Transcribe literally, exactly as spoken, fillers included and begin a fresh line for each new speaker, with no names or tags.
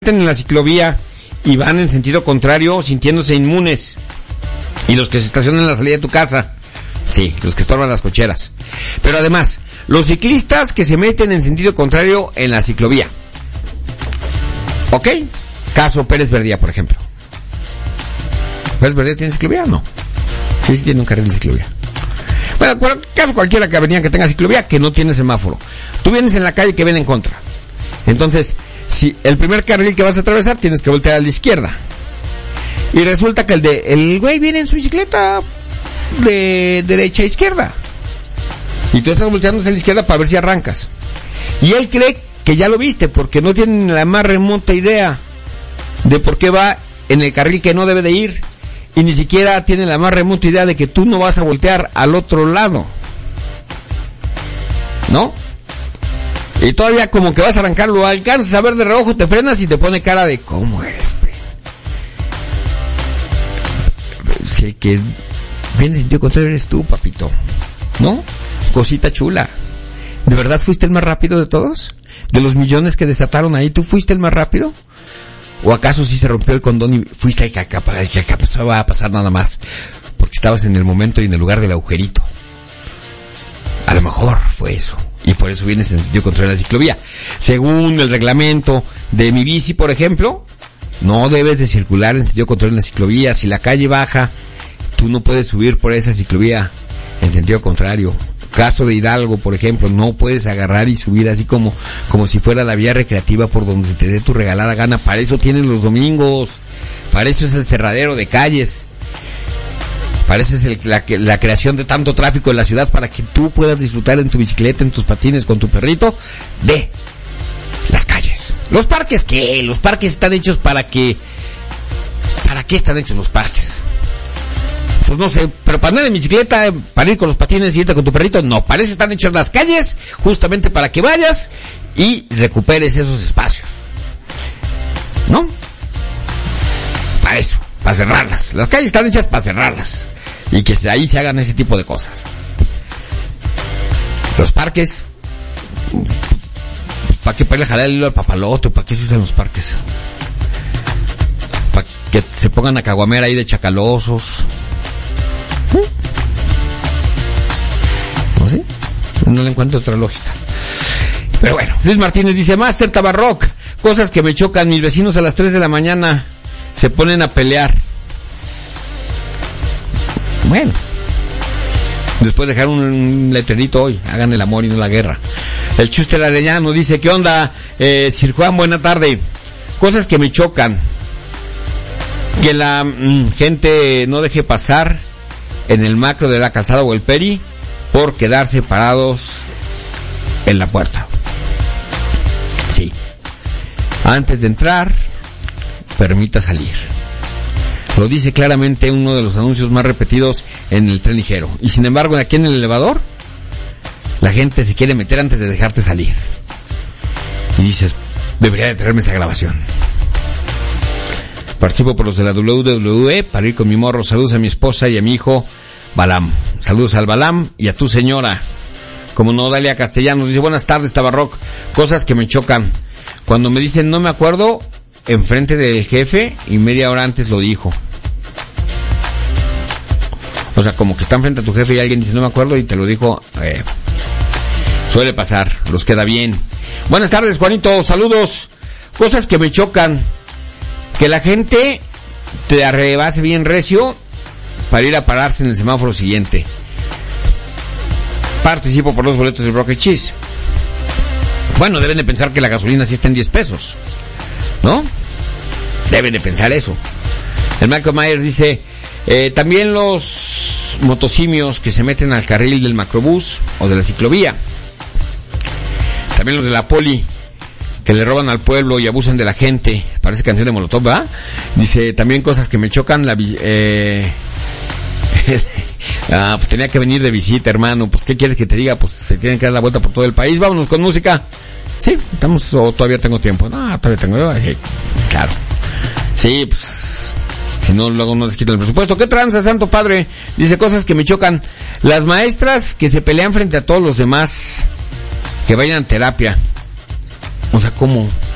en la ciclovía y van en sentido contrario sintiéndose inmunes, y los que se estacionan en la salida de tu casa, sí, los que estorban las cocheras. Pero además, los ciclistas que se meten en sentido contrario en la ciclovía, ¿ok? Caso Pérez Verdía, por ejemplo. ¿Pérez Verdía tiene ciclovía o no? Sí, sí tiene un carril de ciclovía. Bueno, caso cualquiera que avenida que tenga ciclovía, que no tiene semáforo. Tú vienes en la calle que viene en contra. Entonces, si el primer carril que vas a atravesar, tienes que voltear a la izquierda. Y resulta que el de, el güey viene en su bicicleta de derecha a izquierda. Y tú estás volteando hacia la izquierda para ver si arrancas. Y él cree que ya lo viste, porque no tiene la más remota idea de por qué va en el carril que no debe de ir. Y ni siquiera tiene la más remota idea de que tú no vas a voltear al otro lado, ¿no? Y todavía como que vas a arrancar, lo alcanzas a ver de reojo, te frenas y te pone cara de ¿cómo eres? Si el que viene en sentido contrario eres tú, papito, ¿no? Cosita chula. ¿De verdad fuiste el más rápido de todos? ¿De los millones que desataron ahí, tú fuiste el más rápido? ¿O acaso sí se rompió el condón y fuiste el que acá, el que acá pasaba a pasar nada más? Porque estabas en el momento y en el lugar del agujerito. A lo mejor fue eso. Y por eso vienes en sentido contrario a la ciclovía. Según el reglamento de mi bici, por ejemplo, no debes de circular en sentido contrario en la ciclovía. Si la calle baja, tú no puedes subir por esa ciclovía en sentido contrario. Caso de Hidalgo, por ejemplo, no puedes agarrar y subir así como como si fuera la vía recreativa por donde te dé tu regalada gana. Para eso tienen los domingos, para eso es el cerradero de calles, para eso es el, la, la creación de tanto tráfico en la ciudad, para que tú puedas disfrutar en tu bicicleta, en tus patines, con tu perrito, de las calles. Los parques, ¿qué? Los parques están hechos para que... ¿Para qué están hechos los parques? Pues no sé, pero para andar en bicicleta, para ir con los patines y irte con tu perrito, no, para eso están hechas las calles, justamente para que vayas y recuperes esos espacios, ¿no? Para eso, para cerrarlas. Las calles están hechas para cerrarlas y que ahí se hagan ese tipo de cosas. Los parques, ¿para qué? Para ir a jalar el hilo al papalote? ¿Para qué se usan los parques? Para que se pongan a caguamera ahí de chacalosos. ¿No sé? No le encuentro otra lógica. Pero bueno, Luis Martínez dice, Master Tabarroc, cosas que me chocan, mis vecinos a las tres de la mañana se ponen a pelear. Bueno, después dejar un, un letrerito hoy, hagan el amor y no la guerra. El Chuster Arellano dice, ¿qué onda? Eh, Sir Juan, buena tarde. Cosas que me chocan, que la mm, gente no deje pasar en el macro de la calzada o el peri por quedarse parados en la puerta. Sí. Antes de entrar, permita salir. Lo dice claramente uno de los anuncios más repetidos en el tren ligero. Y sin embargo, aquí en el elevador, la gente se quiere meter antes de dejarte salir. Y dices, debería de traerme esa grabación. Participo por los de la doble u doble u E para ir con mi morro. Saludos a mi esposa y a mi hijo Balam. Saludos al Balam y a tu señora. Como no, Dalia Castellanos dice, buenas tardes, Tabarroc. Cosas que me chocan. Cuando me dicen no me acuerdo, enfrente del jefe y media hora antes lo dijo. O sea, como que está enfrente a tu jefe y alguien dice no me acuerdo y te lo dijo. Eh, suele pasar, los queda bien. Buenas tardes, Juanito. Saludos. Cosas que me chocan. Que la gente te arrebase bien recio para ir a pararse en el semáforo siguiente. Participo por los boletos de Brock Cheese. Bueno, deben de pensar que la gasolina sí está en diez pesos, ¿no? Deben de pensar eso. El Michael Myers dice, eh, también los motosimios que se meten al carril del macrobús o de la ciclovía. También los de la poli, que le roban al pueblo y abusan de la gente. Parece canción de Molotov, ¿verdad? Dice, también cosas que me chocan, la eh... ah, pues tenía que venir de visita, hermano. Pues, ¿qué quieres que te diga? Pues se tienen que dar la vuelta por todo el país. Vámonos con música. Sí, estamos, o todavía tengo tiempo. No, todavía tengo, sí, claro. Sí, pues, si no, luego no les quitan el presupuesto. ¿Qué tranza, Santo Padre? Dice, cosas que me chocan. Las maestras que se pelean frente a todos los demás, que vayan a terapia. O sea, ¿cómo?